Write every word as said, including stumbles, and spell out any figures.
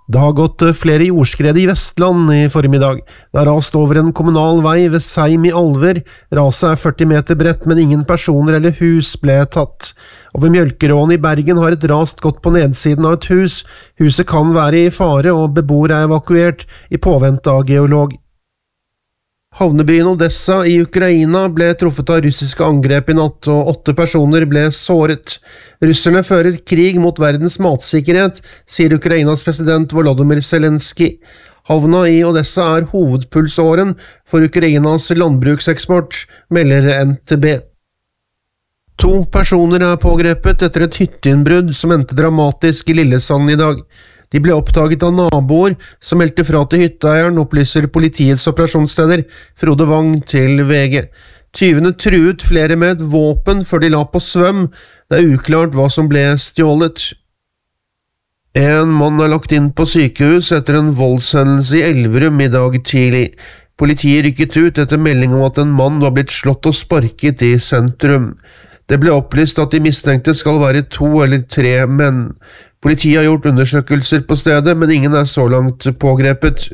Det har gått flere jordskred i Vestland i formiddag. Det har rast over en kommunal vei ved Seim i Alver. Raset er førti meter bredt, men ingen personer eller hus ble tatt. Og ved Mjølkeråen i Bergen har et rast gått på nedsiden av et hus. Huset kan være i fare, og beboere er evakuert i påvente av geolog. Havnebyen Odessa i Ukraina ble truffet av russiske angrep i natt, og åtte personer ble såret. Russerne fører krig mot verdens matsikkerhet, sier Ukrainas president Volodymyr Zelensky. Havna i Odessa er hovedpulsåren for Ukrainas landbrukseksport, melder N T B. To personer er pågrepet etter et hytteinnbrudd som endte dramatisk i Lillesand i dag. De ble oppdaget av naboer som meldte fra til hytteeieren, opplyser politiets operasjonsleder Frode Wang til V G. Tyvene truet flere med et våpen før de la på svøm. Det er uklart hva som ble stjålet. En mann er lagt inn på sykehus etter en voldshendelse i Elverum i dag tidlig. Politiet rykket ut etter melding om at en mann var blitt slått og sparket i sentrum. Det ble opplyst at de mistenkte skal være to eller tre menn. Politiet har gjort undersøkelser på stedet, men ingen er så langt pågrepet.